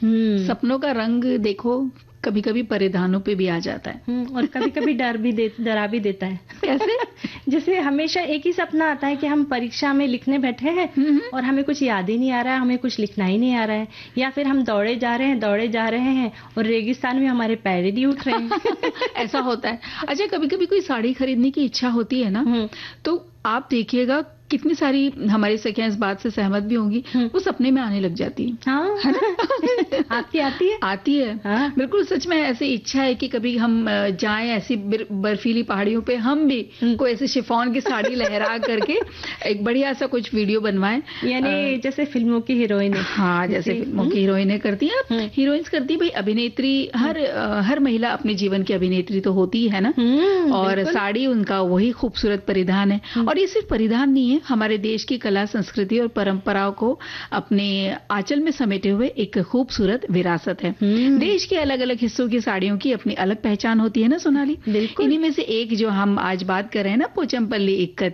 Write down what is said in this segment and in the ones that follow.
सपनों का रंग देखो कभी कभी परिधानों पे भी आ जाता है। और कभी कभी डरा भी देता है। कैसे? जैसे हमेशा एक ही सपना आता है कि हम परीक्षा में लिखने बैठे हैं और हमें कुछ याद ही नहीं आ रहा है, हमें कुछ लिखना ही नहीं आ रहा है, या फिर हम दौड़े जा रहे हैं और रेगिस्तान में हमारे पैर ही नहीं उठ रहे हैं। ऐसा होता है। अच्छा, कभी कभी कोई साड़ी खरीदने की इच्छा होती है ना, तो आप देखिएगा कितनी सारी हमारी सखियां इस बात से सहमत भी होंगी, वो सपने में आने लग जाती है। हाँ, है ना? आपकी आती है? आती है। हाँ? बिल्कुल सच में ऐसी इच्छा है कि कभी हम जाएं ऐसी बर्फीली पहाड़ियों पे, हम भी कोई ऐसे शिफॉन की साड़ी लहरा करके एक बढ़िया सा कुछ वीडियो बनवाएं, यानी जैसे फिल्मों की हीरोइन। हाँ, जैसे फिल्मों की हीरोइनें करती हैं, हीरोइंस करती है। भाई अभिनेत्री, हर महिला अपने जीवन की अभिनेत्री तो होती है ना, और साड़ी उनका वही खूबसूरत परिधान है। और ये सिर्फ परिधान नहीं है, हमारे देश की कला, संस्कृति और परंपराओं को अपने आंचल में समेटे हुए एक खूबसूरत विरासत है। देश के अलग अलग हिस्सों की साड़ियों की अपनी अलग पहचान होती है ना सोनाली। बिल्कुल। इन्हीं में से एक जो हम आज बात कर रहे हैं ना, पोचमपल्ली इक्कत,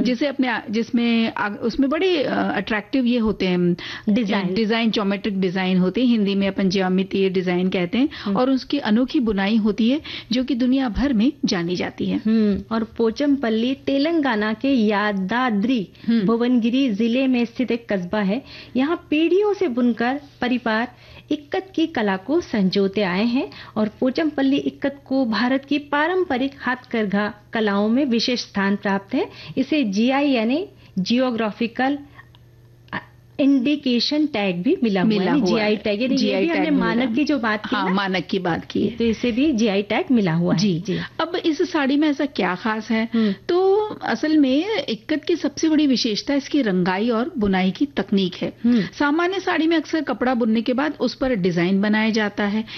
उसमें बड़े अट्रैक्टिव ये होते हैं डिजाइन, ज्योमेट्रिक डिजाइन होते हैं, हिंदी में अपन ज्यामितीय डिजाइन कहते हैं, और उसकी अनोखी बुनाई होती है जो कि दुनिया भर में जानी जाती है। और पोचमपल्ली तेलंगाना के यादाद्री भुवनगिरी जिले में स्थित एक कस्बा है। यहाँ पीढ़ियों से बुनकर परिवार इक्कत की कला को संजोते आए हैं, और पोचमपल्ली इक्कत को भारत की पारंपरिक हाथकरघा कलाओं में विशेष स्थान प्राप्त है। इसे जीआई यानी जियोग्राफिकल इंडिकेशन टैग भी मिला हुआ है। जीआई टैग, यानी ये भी हमने मानक की जो बात की, मानक की बात की, तो इसे भी जीआई टैग मिला हुआ है। जी। अब इस साड़ी में ऐसा क्या खास है? तो असल में इक्कत की सबसे बड़ी विशेषता इसकी रंगाई और बुनाई की तकनीक है। सामान्य साड़ी में अक्सर कपड़ा बुनने के बाद उस पर डिजाइन बनाया जाता है,